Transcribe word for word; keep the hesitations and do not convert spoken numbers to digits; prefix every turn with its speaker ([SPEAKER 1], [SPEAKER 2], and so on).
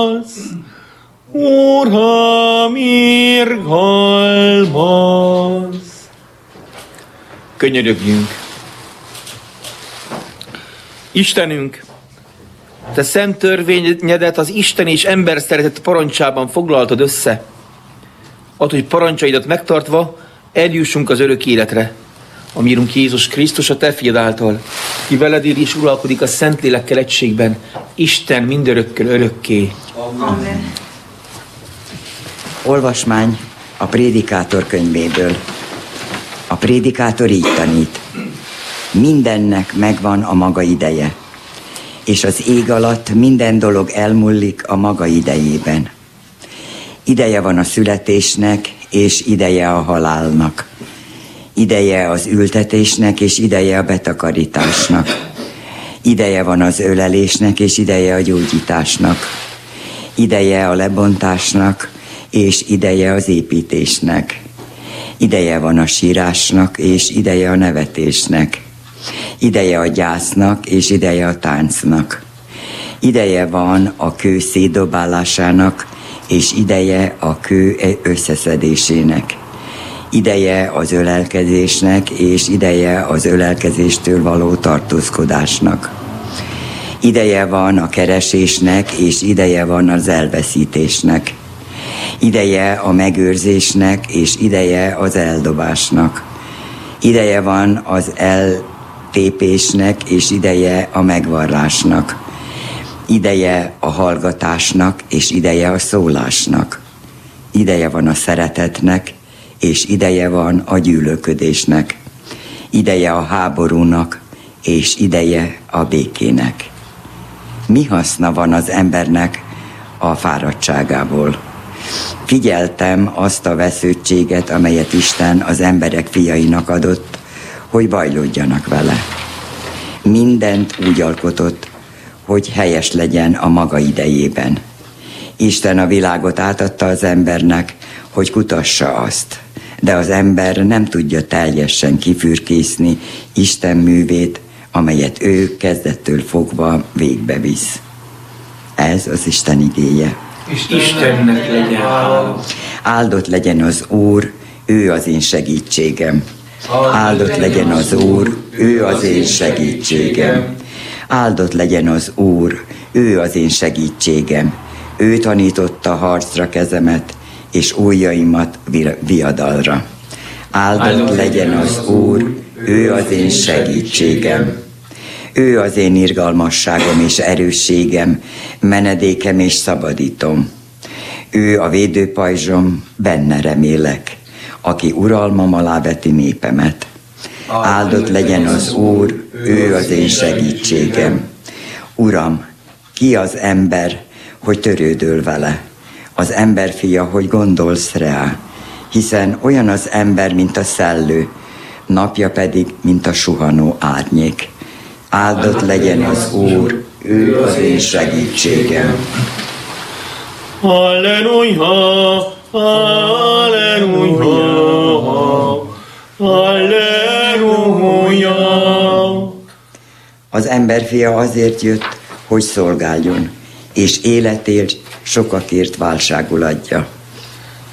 [SPEAKER 1] irgalmas, Uram, irgalmas. Könyörögjünk. Istenünk, Te szent törvényedet az Isten és ember szeretett parancsában foglaltad össze. Add, hogy parancsaidat megtartva eljussunk az örök életre. A mi Urunk Jézus Krisztus, a Te fiad által, ki veled él és uralkodik a Szentlélekkel egységben, Isten mindörökkön örökké.
[SPEAKER 2] Amen. Olvasmány a Prédikátor könyvéből. A prédikátor így tanít. Mindennek megvan a maga ideje, és az ég alatt minden dolog elmúlik a maga idejében. Ideje van a születésnek, és ideje a halálnak. Ideje az ültetésnek, és ideje a betakarításnak. Ideje van az ölelésnek, és ideje a gyógyításnak. Ideje a lebontásnak, és ideje az építésnek. Ideje van a sírásnak, és ideje a nevetésnek. Ideje a gyásznak, és ideje a táncnak. Ideje van a kő szétdobálásának, és ideje a kő összeszedésének. Ideje az ölelkezésnek, és ideje az ölelkezéstől való tartózkodásnak. Ideje van a keresésnek, és ideje van az elveszítésnek. Ideje a megőrzésnek, és ideje az eldobásnak. Ideje van az eltépésnek, és ideje a megvarrásnak. Ideje a hallgatásnak, és ideje a szólásnak. Ideje van a szeretetnek, és ideje van a gyűlölködésnek. Ideje a háborúnak, és ideje a békének. Mi haszna van az embernek a fáradtságából? Figyeltem azt a vesződtséget, amelyet Isten az emberek fiainak adott, hogy bajlódjanak vele. Mindent úgy alkotott, hogy helyes legyen a maga idejében. Isten a világot átadta az embernek, hogy kutassa azt, de az ember nem tudja teljesen kifürkészni Isten művét, amelyet ő kezdettől fogva végbe visz. Ez az Isten igéje.
[SPEAKER 1] És Istennek legyen hála.
[SPEAKER 2] Áldott legyen az Úr, ő az én segítségem. Áldott legyen az Úr, ő az én segítségem. Áldott legyen az Úr, ő az én segítségem. Ő tanította harcra kezemet, és ujjaimat viadalra. Áldott legyen az Úr, ő az én segítségem. Ő az én irgalmasságom és erősségem, menedékem és szabadítom. Ő a védőpajzsom, benne remélek, aki uralmam alá veti népemet. Áldott legyen az Úr, ő az én segítségem. Uram, ki az ember, hogy törődöl vele? Az emberfia, hogy gondolsz rá, hiszen olyan az ember, mint a szellő, napja pedig, mint a suhanó árnyék. Áldott legyen az Úr, ő az én segítségem.
[SPEAKER 1] Halleluja, halleluja, halleluja.
[SPEAKER 2] Az emberfia azért jött, hogy szolgáljon, és életért sokakért válságul adja.